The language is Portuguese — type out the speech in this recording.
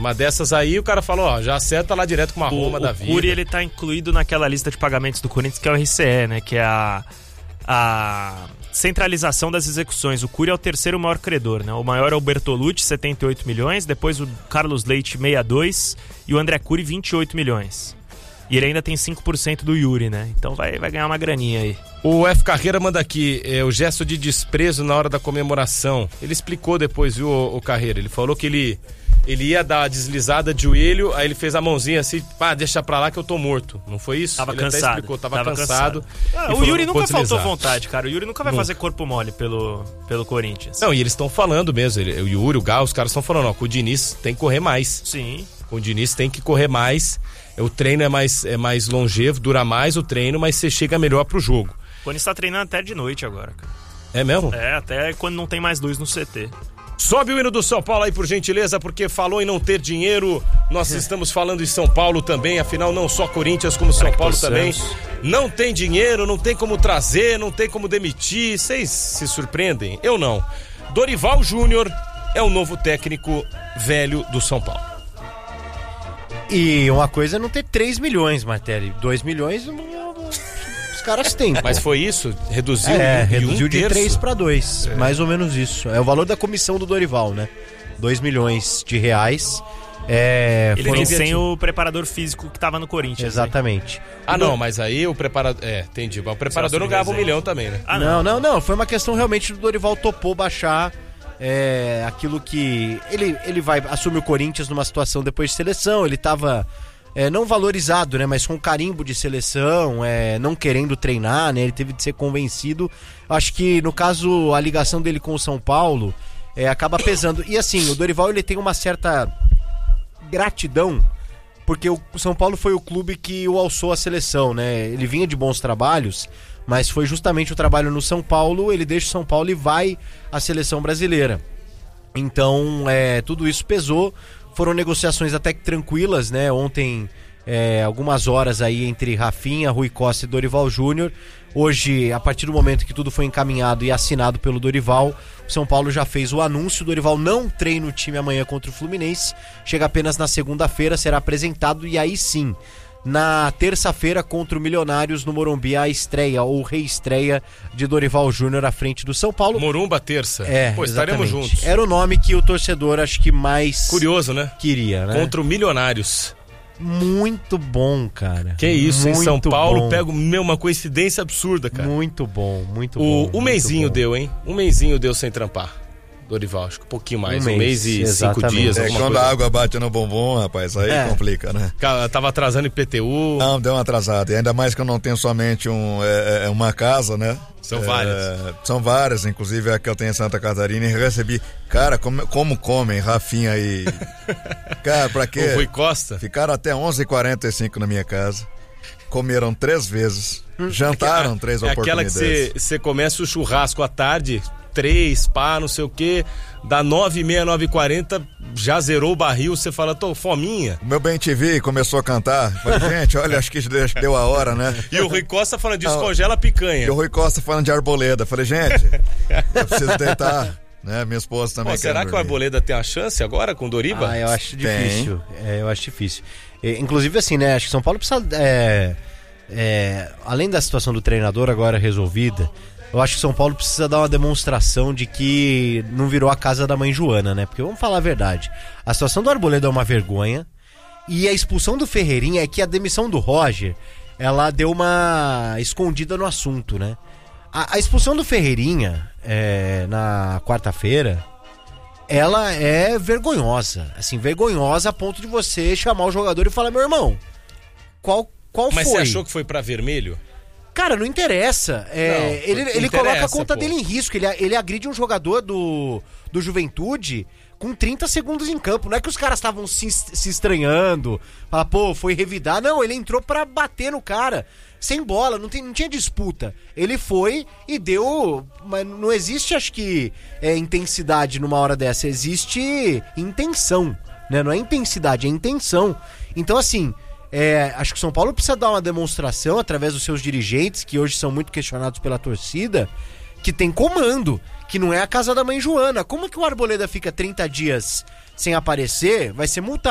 Numa dessas aí, o cara falou, ó, já acerta lá direto com uma Roma da vida. O Cury, ele tá incluído naquela lista de pagamentos do Corinthians, que é o RCE, né? Que é a centralização das execuções. O Cury é o terceiro maior credor, né? O maior é o Bertolucci, 78 milhões, depois o Carlos Leite, 62, e o André Cury, 28 milhões. E ele ainda tem 5% do Yuri, né? Então vai ganhar uma graninha aí. O F. Carreira manda aqui, o gesto de desprezo na hora da comemoração. Ele explicou depois, viu, o Carreira? Ele falou que ele ia dar a deslizada de joelho, aí ele fez a mãozinha assim, deixa pra lá que eu tô morto. Não foi isso? Tava ele cansado. Até explicou, tava cansado. O Yuri nunca faltou vontade, cara. O Yuri nunca vai fazer corpo mole pelo Corinthians. Não, e eles estão falando mesmo, o Yuri, o Gal, os caras estão falando, ó, com o Diniz tem que correr mais. Sim. Com o Diniz tem que correr mais, o treino é mais longevo, dura mais o treino, mas você chega melhor pro jogo. O Corinthians tá treinando até de noite agora, cara. É mesmo? É, até quando não tem mais luz no CT. Sobe o hino do São Paulo aí, por gentileza, porque falou em não ter dinheiro, nós estamos falando em São Paulo também, afinal não só Corinthians como São Paulo também. Não tem dinheiro, não tem como trazer, não tem como demitir, vocês se surpreendem? Eu não. Dorival Júnior é o novo técnico velho do São Paulo. E uma coisa é não ter 3 milhões, Martelli. 2 milhões os caras têm. Mas foi isso? Reduziu? Reduziu de 3 para 2. Mais ou menos isso. É o valor da comissão do Dorival, né? 2 milhões de reais. Ele vem sem o preparador físico que tava no Corinthians. Exatamente. Aí. Não, mas aí o preparador... entendi. O preparador não ganhava 1 milhão também, né? Não. Foi uma questão realmente do Dorival topou baixar... aquilo que ele vai assumir o Corinthians numa situação depois de seleção, ele estava não valorizado, né, mas com carimbo de seleção, não querendo treinar, né, ele teve de ser convencido. Acho que no caso a ligação dele com o São Paulo acaba pesando, e assim, o Dorival ele tem uma certa gratidão, porque o São Paulo foi o clube que o alçou a seleção, né, ele vinha de bons trabalhos, mas foi justamente o trabalho no São Paulo, ele deixa o São Paulo e vai à seleção brasileira. Então, tudo isso pesou, foram negociações até que tranquilas, né? Ontem, algumas horas aí entre Rafinha, Rui Costa e Dorival Júnior. Hoje, a partir do momento que tudo foi encaminhado e assinado pelo Dorival, o São Paulo já fez o anúncio, o Dorival não treina o time amanhã contra o Fluminense, chega apenas na segunda-feira, será apresentado e aí sim... Na terça-feira contra o Milionários no Morumbi, a estreia ou reestreia de Dorival Júnior à frente do São Paulo. Morumba terça. Pô, estaremos juntos. Era o nome que o torcedor acho que mais... Curioso, né? Queria, né? Contra o Milionários. Muito bom, cara. Que isso, em São Paulo, bom. pego uma coincidência absurda, cara. Muito bom, muito bom. Um mêsinho deu, hein? Um mêsinho deu sem trampar. Dorival, acho que um pouquinho mais, um mês e exatamente. 5 dias. Quando a água bate no bumbum, rapaz, aí complica, né? Tava atrasando IPTU. Não, deu uma atrasada. E ainda mais que eu não tenho somente uma casa, né? São várias. São várias, inclusive a que eu tenho em Santa Catarina, e recebi. Cara, como comem, Rafinha e. Cara, pra quê? O Rui Costa? Ficaram até 11h45 na minha casa. Comeram 3 vezes. Jantaram 3 oportunidades. Aquela que você começa o churrasco à tarde. 3, não sei o que, dá 9h30, 9h40, já zerou o barril, você fala, tô fominha. O meu BenTV começou a cantar, falei, gente, olha, acho que deu a hora, né? E o Rui Costa falando disso, congela a picanha. E o Rui Costa falando de Arboleda, falei, gente, eu preciso deitar, né, minha esposa também. Será que o Arboleda tem a chance agora com o Doriva? Eu acho difícil, eu acho difícil. Inclusive assim, né, acho que São Paulo precisa, além da situação do treinador agora resolvida, eu acho que São Paulo precisa dar uma demonstração de que não virou a casa da mãe Joana, né? Porque vamos falar a verdade. A situação do Arboleda é uma vergonha. E a expulsão do Ferreirinha é que a demissão do Roger, ela deu uma escondida no assunto, né? A expulsão do Ferreirinha na quarta-feira, ela é vergonhosa. Assim, vergonhosa a ponto de você chamar o jogador e falar, meu irmão, qual foi? Mas você achou que foi pra vermelho? Cara, não interessa. Ele coloca a conta dele em risco. Ele agride um jogador do Juventude com 30 segundos em campo. Não é que os caras estavam se estranhando, falar, foi revidar. Não, ele entrou pra bater no cara. Sem bola, não tinha disputa. Ele foi e deu... Mas não existe, acho que, intensidade numa hora dessa. Existe intenção, né? Não é intensidade, é intenção. Então, assim... acho que o São Paulo precisa dar uma demonstração através dos seus dirigentes, que hoje são muito questionados pela torcida, que tem comando, que não é a casa da mãe Joana. Como que o Arboleda fica 30 dias sem aparecer, vai ser multado.